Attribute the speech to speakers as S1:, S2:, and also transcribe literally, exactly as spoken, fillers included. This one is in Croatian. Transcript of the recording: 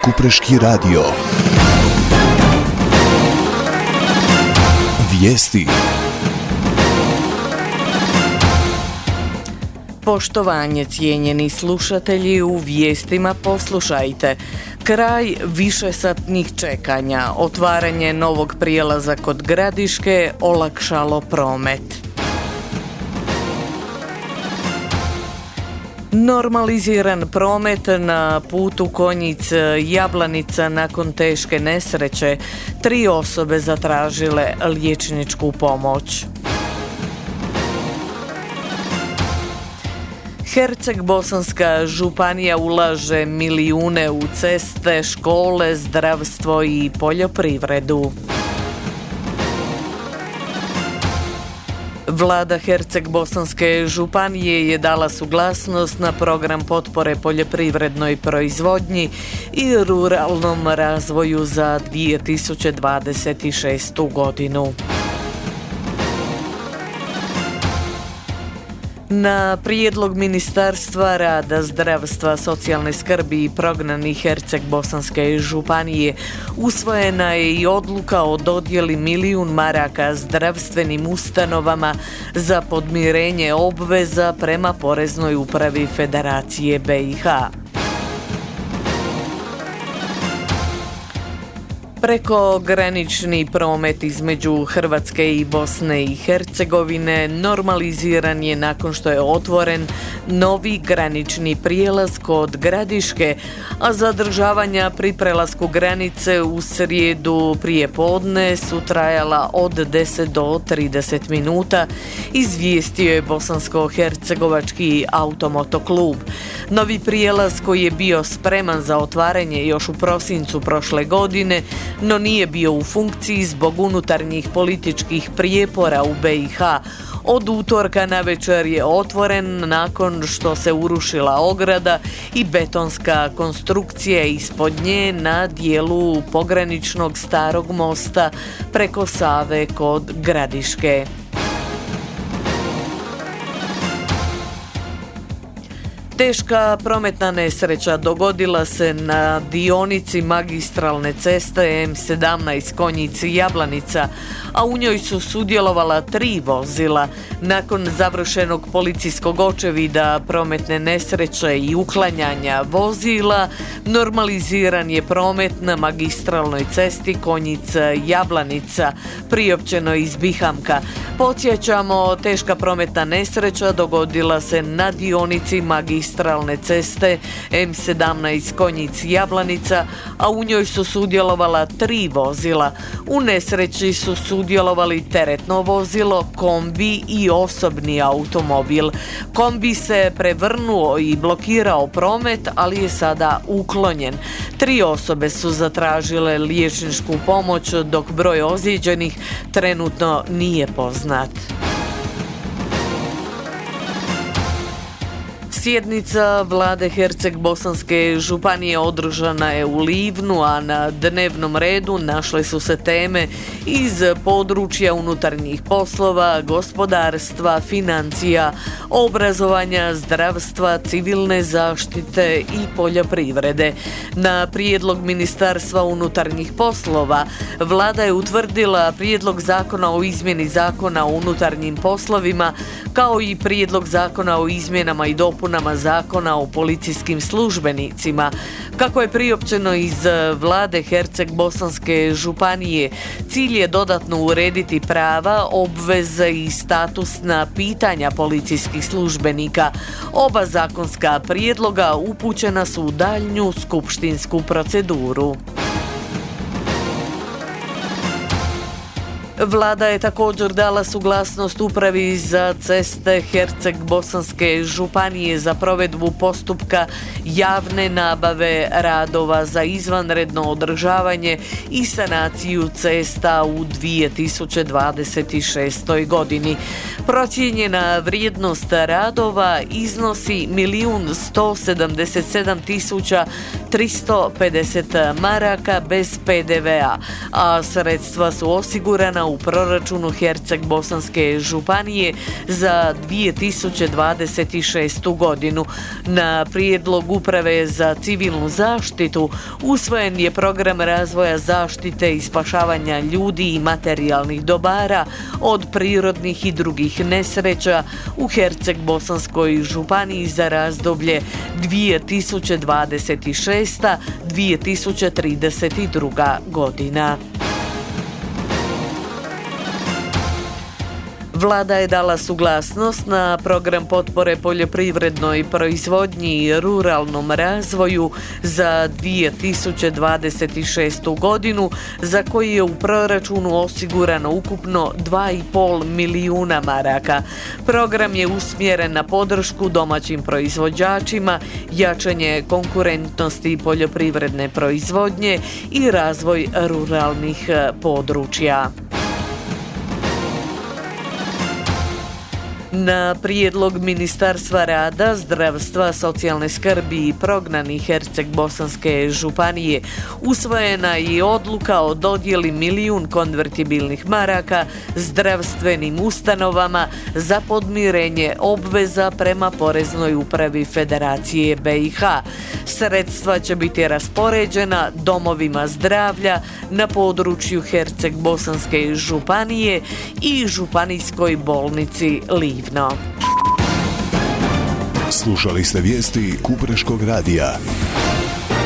S1: Kupreški radio. Vijesti.
S2: Poštovanje, cijenjeni slušatelji, u vijestima poslušajte. Kraj višesatnih čekanja, otvaranje novog prijelaza kod Gradiške olakšalo promet. Normaliziran promet na putu Konjic-Jablanica nakon teške nesreće. Tri osobe zatražile liječničku pomoć. Herceg-Bosanska županija ulaže milijune u ceste, škole, zdravstvo i poljoprivredu. Vlada Herceg-Bosanske županije je dala suglasnost na program potpore poljoprivrednoj proizvodnji i ruralnom razvoju za dvije tisuće dvadeset šestu godinu. Na prijedlog Ministarstva rada, zdravstva, socijalne skrbi i prognanih Herceg-Bosanske županije usvojena je i odluka o dodjeli milijun maraka zdravstvenim ustanovama za podmirenje obveza prema Poreznoj upravi Federacije B i H. Prekogranični promet između Hrvatske i Bosne i Hercegovine normaliziran je nakon što je otvoren novi granični prijelaz kod Gradiške, a zadržavanja pri prelasku granice u srijedu prije podne su trajala od deset do trideset minuta, izvijestio je Bosansko-hercegovački automotoklub. Novi prijelaz, koji je bio spreman za otvaranje još u prosincu prošle godine, no nije bio u funkciji zbog unutarnjih političkih prijepora u B i H. Od utorka navečer je otvoren nakon što se urušila ograda i betonska konstrukcija ispod nje na dijelu pograničnog starog mosta preko Save kod Gradiške. Teška prometna nesreća dogodila se na dionici magistralne ceste M sedamnaest Konjic-Jablanica, a u njoj su sudjelovala tri vozila. Nakon završenog policijskog očevida prometne nesreće i uklanjanja vozila, normaliziran je promet na magistralnoj cesti Konjic-Jablanica, priopćeno iz Bihamka. Podsjećamo, teška prometna nesreća dogodila se na dionici magistralne ceste M sedamnaest Konjic-Jablanica, a u njoj su sudjelovala tri vozila. U nesreći su sudjelovali teretno vozilo, kombi i osobni automobil. Kombi se prevrnuo i blokirao promet, ali je sada uklonjen. Tri osobe su zatražile liječničku pomoć, dok broj ozlijeđenih trenutno nije poznat. Sjednica vlade Herceg-Bosanske županije održana je u Livnu, a na dnevnom redu našle su se teme iz područja unutarnjih poslova, gospodarstva, financija, obrazovanja, zdravstva, civilne zaštite i poljoprivrede. Na prijedlog Ministarstva unutarnjih poslova vlada je utvrdila prijedlog zakona o izmjeni zakona o unutarnjim poslovima, kao i prijedlog zakona o izmjenama i dopunama zakona o policijskim službenicima. Kako je priopćeno iz vlade Herceg-Bosanske županije, cilj je dodatno urediti prava, obveze i statusna pitanja policijskih službenika. Oba zakonska prijedloga upućena su u daljnju skupštinsku proceduru. Vlada je također dala suglasnost upravi za ceste Herceg-Bosanske županije za provedbu postupka javne nabave radova za izvanredno održavanje i sanaciju cesta u dvije tisuće dvadeset šestoj godini. Procijenjena vrijednost radova iznosi milijun sto sedamdeset sedam tisuća tristo pedeset maraka bez pe de vea, a sredstva su osigurana u proračunu Herceg-Bosanske županije za dvije tisuće dvadeset šestu godinu. Na prijedlog Uprave za civilnu zaštitu usvojen je program razvoja zaštite i spašavanja ljudi i materijalnih dobara od prirodnih i drugih nesreća u Herceg-Bosanskoj županiji za razdoblje dvije tisuće dvadeset šesta do dvije tisuće trideset druga godina. Vlada je dala suglasnost na program potpore poljoprivrednoj proizvodnji i ruralnom razvoju za dvije tisuće dvadeset šestu godinu, za koji je u proračunu osigurano ukupno dva i pol milijuna maraka. Program je usmjeren na podršku domaćim proizvođačima, jačanje konkurentnosti poljoprivredne proizvodnje i razvoj ruralnih područja. Na prijedlog Ministarstva rada, zdravstva, socijalne skrbi i prognanih Herceg-Bosanske županije usvojena je odluka o dodjeli milijun konvertibilnih maraka zdravstvenim ustanovama za podmirenje obveza prema Poreznoj upravi Federacije be i ha. Sredstva će biti raspoređena domovima zdravlja na području Herceg-Bosanske županije i Županijskoj bolnici Livno.
S1: Slušali ste vijesti Kupreškog radija.